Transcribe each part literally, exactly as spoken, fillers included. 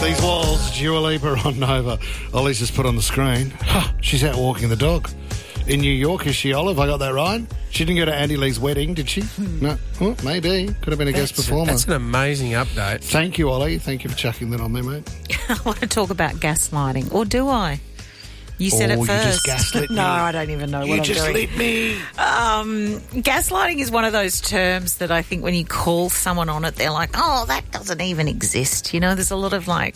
These walls, Dua Lipa on Nova. Ollie's just put on the screen. Huh, she's out walking the dog. In New York, is she, Olive? I got that right? She didn't go to Andy Lee's wedding, did she? No. Well, maybe. Could have been a That's guest performer. That's an amazing update. Thank you, Ollie. Thank you for chucking that on there, mate. I want to talk about gaslighting. Or do I? You said oh, it first. You just gaslit me. No, I don't even know you what I'm just doing. lit me. Um, gaslighting is one of those terms that I think when you call someone on it, they're like, oh, that doesn't even exist. You know, there's a lot of like...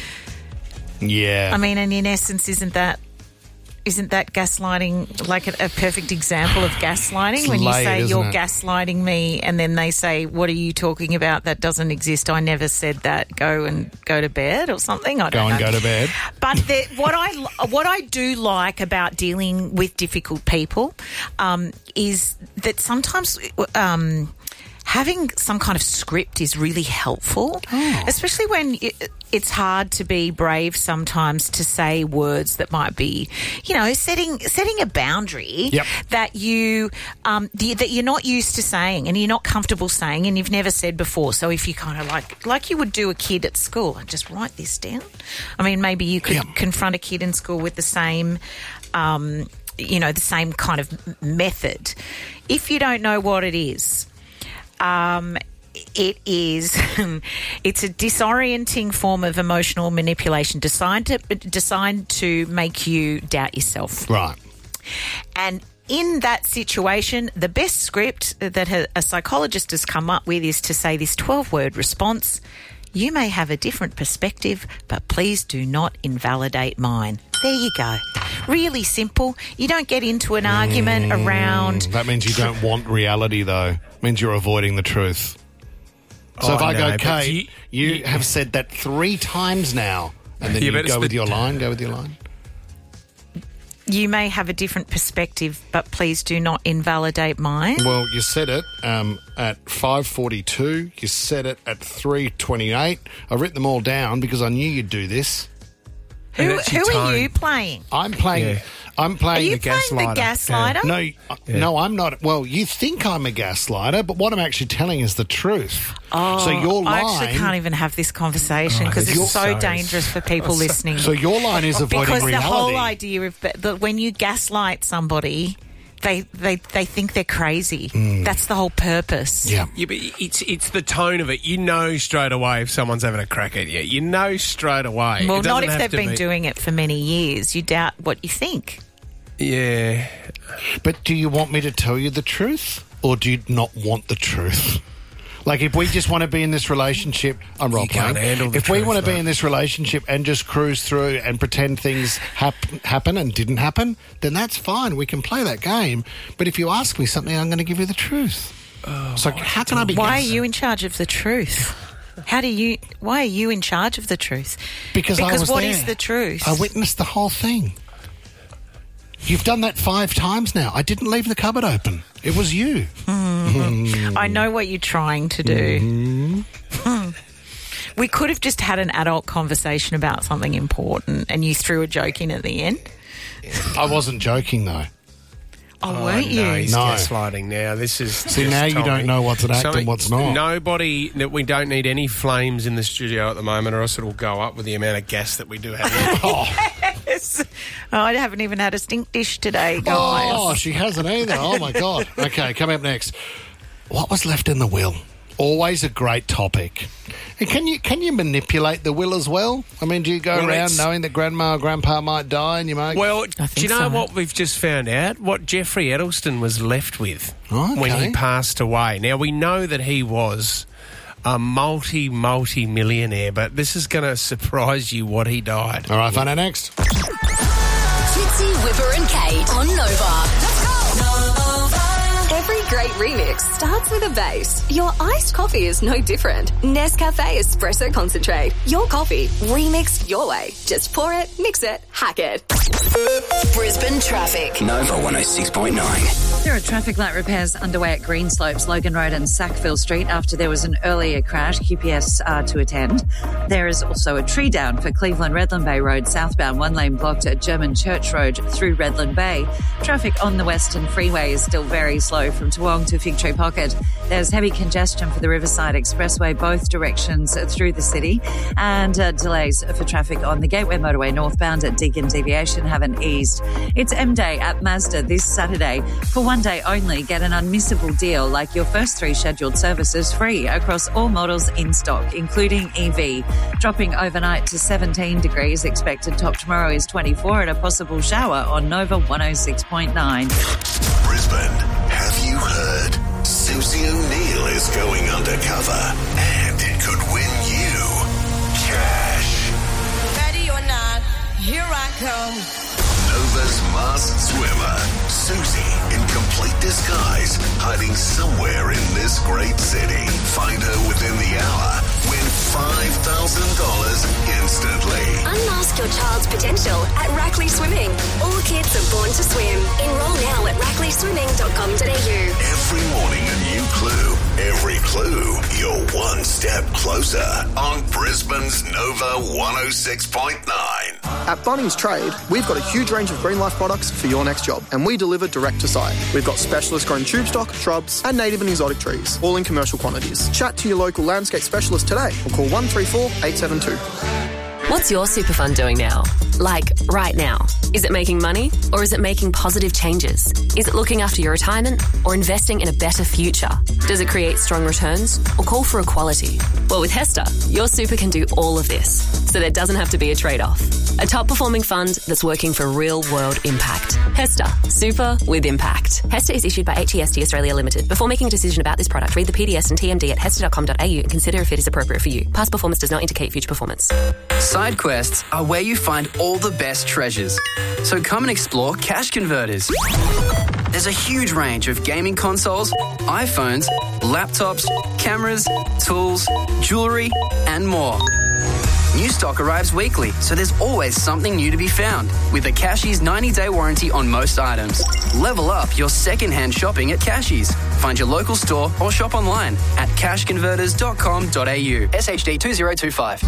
Yeah. I mean, and in essence, isn't that isn't that gaslighting like a, a perfect example of gaslighting? It's when you layered, say isn't you're it? gaslighting me, and then they say, "What are you talking about? That doesn't exist. I never said that. Go and go to bed or something." I Go don't and know. go to bed. But the, what I what I do like about dealing with difficult people um, is that sometimes. Um, Having some kind of script is really helpful, oh. especially when it, it's hard to be brave sometimes to say words that might be, you know, setting setting a boundary yep. that you um, the, that you're not used to saying and you're not comfortable saying and you've never said before. So if you kind of like like you would do a kid at school, just write this down. I mean, maybe you could yep. confront a kid in school with the same. Um, you know, the same kind of method. If you don't know what it is. Um, it is, it's a disorienting form of emotional manipulation designed to, designed to make you doubt yourself. Right. And in that situation, the best script that a psychologist has come up with is to say this twelve-word response, you may have a different perspective, but please do not invalidate mine. There you go. Really simple. You don't get into an argument mm, around... That means you don't want reality, though. It means you're avoiding the truth. So oh, if I no, go, Kate, you, you, you have said that three times now, and then yeah, you go with the, your line, go with your line. You may have a different perspective, but please do not invalidate mine. Well, you said it um, at five forty-two. You said it at three twenty-eight. I've written them all down because I knew you'd do this. Who, who are you playing? I'm playing... Yeah. I'm playing Are you the playing gaslighter. the gaslighter? Yeah. No, Yeah. no, I'm not. Well, you think I'm a gaslighter, but what I'm actually telling is the truth. Oh, so your line, I actually can't even have this conversation because Oh, it's so sorry. dangerous for people listening. So your line is avoiding because reality. the whole idea of that when you gaslight somebody, they they, they think they're crazy. Mm. That's the whole purpose. Yeah. Yeah, but it's it's the tone of it. You know straight away if someone's having a crack at you. You know straight away. Well, It not doesn't if have they've to been be- doing it for many years. You doubt what you think. Yeah. But do you want me to tell you the truth, or do you not want the truth? Like, if we just want to be in this relationship, I'm role You can't playing. handle the If we truth, want to be mate. in this relationship and just cruise through and pretend things hap- happen and didn't happen, then that's fine. We can play that game. But if you ask me something, I'm going to give you the truth. Oh, so how can I be? Why gas- are you in charge of the truth? How do you? Why are you in charge of the truth? Because, I because was what there. is the truth? I witnessed the whole thing. You've done that five times now. I didn't leave the cupboard open. It was you. Mm-hmm. I know what you're trying to do. Mm-hmm. We could have just had an adult conversation about something important and you threw a joke in at the end. I wasn't joking, though. Oh, Oh, weren't no, you? he's No. gaslighting now. This is See, just now you Tommy. don't know what's an act Something- and what's not. Nobody, that we don't need any flames in the studio at the moment, or else it'll go up with the amount of gas that we do have. Oh. Yes. Oh, I haven't even had a stink dish today, guys. Oh, she hasn't either. Oh, my God. Okay, coming up next. What was left in the will? Always a great topic. And can you can you manipulate the will as well? I mean, do you go Well, around it's- knowing that grandma or grandpa might die and you might... Well, I do think you know so. what we've just found out? What Jeffrey Edelstein was left with Oh, when okay. he passed away. Now, we know that he was a multi, multi-millionaire, but this is going to surprise you what he died. All right, find out next. Fitzy, Whipper and Kate on Nova. Every great remix starts with a bass. Your iced coffee is no different. Nescafe Espresso Concentrate. Your coffee, remixed your way. Just pour it, mix it, hack it. Brisbane traffic. Nova one oh six point nine. There are traffic light repairs underway at Greenslopes, Logan Road and Sackville Street after there was an earlier crash. Q P S uh, to attend. There is also a tree down for Cleveland Redland Bay Road southbound, one lane blocked at German Church Road through Redland Bay. Traffic on the Western Freeway is still very slow from Toowong to to Fig Tree Pocket. There's heavy congestion for the Riverside Expressway, both directions through the city, and uh, delays for traffic on the Gateway Motorway northbound at Deakin Deviation haven't eased. It's M-Day at Mazda this Saturday. For one day only, get an unmissable deal like your first three scheduled services free across all models in stock, including E V. Dropping overnight to seventeen degrees. Expected top tomorrow is twenty-four and a possible shower on Nova one oh six point nine. Brisbane, have you heard? Susie O'Neill is going undercover and it could win you cash. Ready or not, here I come. Nova's masked swimmer, Susie, in complete disguise, hiding somewhere in this great city. Find her within the hour. Win five thousand dollars instantly. Unmask your child's potential at Rackley Swimming. All kids are born to swim. Enroll now at rackley swimming dot com dot a u. Every morning a new clue. Every clue, you're one step closer on Brisbane's Nova one oh six point nine. At Bunnings Trade, we've got a huge range of Green Life products for your next job, and we deliver direct to site. We've got specialist grown tube stock, shrubs, and native and exotic trees, all in commercial quantities. Chat to your local landscape specialist today or call one three four, eight seven two. What's your super fund doing now? Like, right now? Is it making money or is it making positive changes? Is it looking after your retirement or investing in a better future? Does it create strong returns or call for equality? Well, with Hester, your super can do all of this, so there doesn't have to be a trade-off. A top-performing fund that's working for real-world impact. Hester, super with impact. Hester is issued by H E S T Australia Limited. Before making a decision about this product, read the P D S and T M D at hester dot com dot a u and consider if it is appropriate for you. Past performance does not indicate future performance. Side quests are where you find all the best treasures. So come and explore Cash Converters. There's a huge range of gaming consoles, iPhones, laptops, cameras, tools, jewellery, and more. New stock arrives weekly, so there's always something new to be found. With a Cashies ninety-day warranty on most items. Level up your second-hand shopping at Cashies. Find your local store or shop online at cash converters dot com dot a u. S H D two zero two five.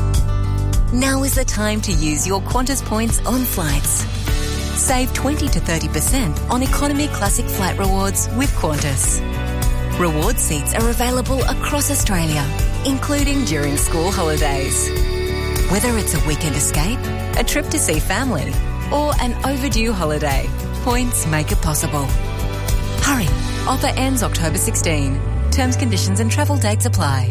Now is the time to use your Qantas points on flights. Save twenty to thirty percent on Economy Classic Flight Rewards with Qantas. Reward seats are available across Australia, including during school holidays. Whether it's a weekend escape, a trip to see family, or an overdue holiday, points make it possible. Hurry, offer ends October sixteenth. Terms, conditions and travel dates apply.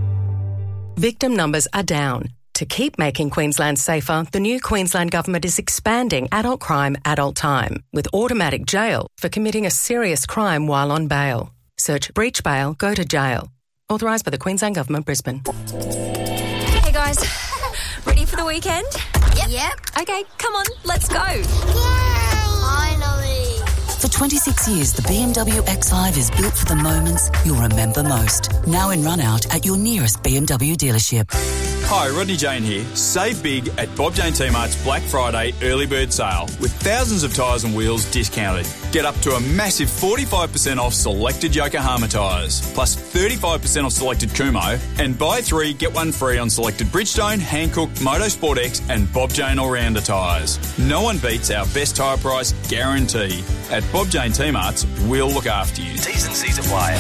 Victim numbers are down. To keep making Queensland safer, the new Queensland Government is expanding adult crime, adult time, with automatic jail for committing a serious crime while on bail. Search breach bail, go to jail. Authorised by the Queensland Government, Brisbane. Hey guys, ready for the weekend? Yep. Yep. Okay, come on, let's go. Yay! Finally. For twenty-six years, the B M W X five is built for the moments you'll remember most. Now in run out at your nearest B M W dealership. Hi, Rodney Jane here. Save big at Bob Jane T-Mart's Black Friday early bird sale with thousands of tyres and wheels discounted. Get up to a massive forty-five percent off selected Yokohama tyres, plus thirty-five percent off selected Kumho, and buy three, get one free on selected Bridgestone, Hankook, Motorsport X and Bob Jane All-Rounder tyres. No one beats our best tyre price guarantee. At Bob Jane T-Mart's, we'll look after you. T's and C's apply.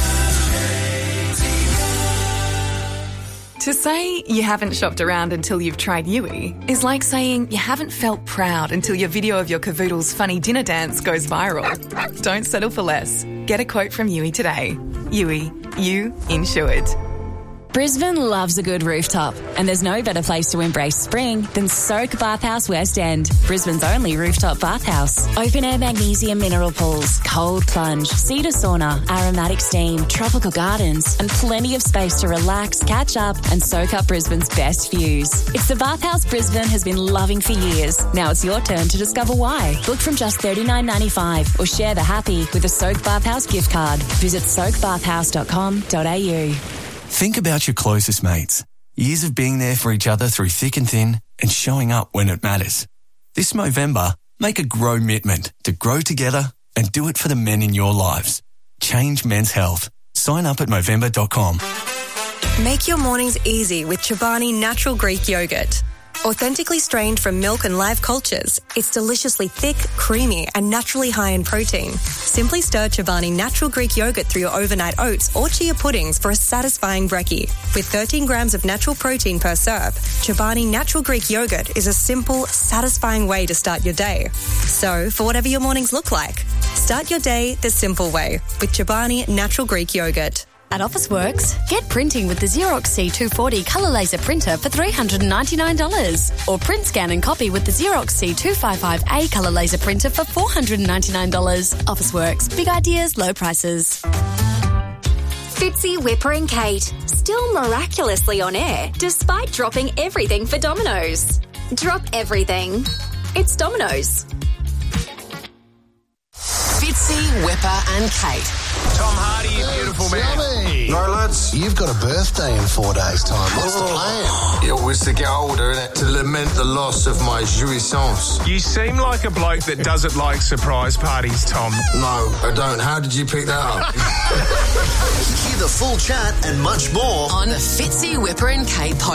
To say you haven't shopped around until you've tried Yui is like saying you haven't felt proud until your video of your cavoodle's funny dinner dance goes viral. Don't settle for less. Get a quote from Yui today. Yui, you insured. Brisbane loves a good rooftop, and there's no better place to embrace spring than Soak Bathhouse West End, Brisbane's only rooftop bathhouse. Open-air magnesium mineral pools, cold plunge, cedar sauna, aromatic steam, tropical gardens, and plenty of space to relax, catch up, and soak up Brisbane's best views. It's the bathhouse Brisbane has been loving for years. Now it's your turn to discover why. Book from just thirty-nine ninety-five or share the happy with a Soak Bathhouse gift card. Visit soak bathhouse dot com dot a u. Think about your closest mates. Years of being there for each other through thick and thin and showing up when it matters. This Movember, make a grow-mitment to grow together and do it for the men in your lives. Change men's health. Sign up at movember dot com. Make your mornings easy with Chobani Natural Greek Yogurt. Authentically strained from milk and live cultures, it's deliciously thick, creamy and naturally high in protein. Simply stir Chobani natural Greek yogurt through your overnight oats or chia puddings for a satisfying brekkie. With thirteen grams of natural protein per serve, Chobani natural Greek yogurt is a simple, satisfying way to start your day. So, for whatever your mornings look like, start your day the simple way with Chobani natural Greek yogurt. At Officeworks, get printing with the Xerox C two forty colour laser printer for three hundred ninety-nine dollars. Or print, scan and copy with the Xerox C two fifty-five A colour laser printer for four hundred ninety-nine dollars. Officeworks, big ideas, low prices. Fitzy, Whipper and Kate, still miraculously on air despite dropping everything for Domino's. Drop everything. It's Domino's. Fitzy, Whipper and Kate. Tom Hardy, you beautiful man. No, lads, you've got a birthday in four days' time. What's the plan? It was to get older, innit? To lament the loss of my jouissance. You seem like a bloke that doesn't like surprise parties, Tom. No, I don't. How did you pick that up? Hear the full chat and much more on the Fitzy, Whipper and Kate podcast.